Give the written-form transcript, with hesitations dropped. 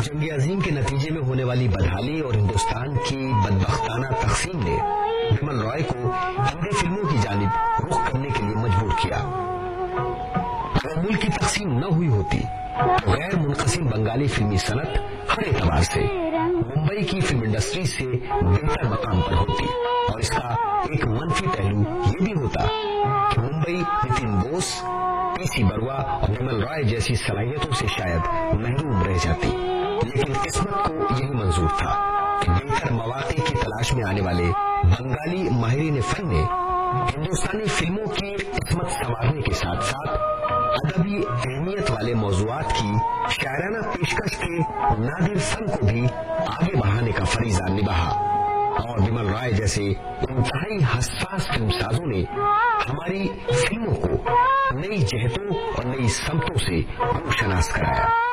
جنگ عظیم کے نتیجے میں ہونے والی بدحالی اور ہندوستان کی بدبختانہ تقسیم نے بمل رائے کو ہندی فلموں کی جانب رخ کرنے کے لیے مجبور کیا۔ اگر ملک کی تقسیم نہ ہوئی ہوتی تو غیر منقسم بنگالی فلمی صنعت ہر اعتبار سے ممبئی کی فلم انڈسٹری سے بہتر مقام پر ہوتی، اور اس کا ایک منفی پہلو یہ بھی ہوتا کہ ممبئی نتن بوس، پی سی بروا اور بمل رائے جیسی صلاحیتوں سے شاید محروم رہ جاتی، لیکن قسمت کو یہی منظور تھا کہ بہتر مواقع کی تلاش میں آنے والے بنگالی ماہرین فن نے ہندوستانی فلموں کی قسمت سنوارنے کے ساتھ ساتھ ادبی اہمیت والے موضوعات کی شاعرانہ پیشکش کے نادر فن کو بھی آگے بڑھانے کا فریضہ نبھایا، اور بمل رائے جیسے انتہائی حساس فلم سازوں نے ہماری فلموں کو نئی جہتوں اور نئی سمتوں سے روشناس کرایا۔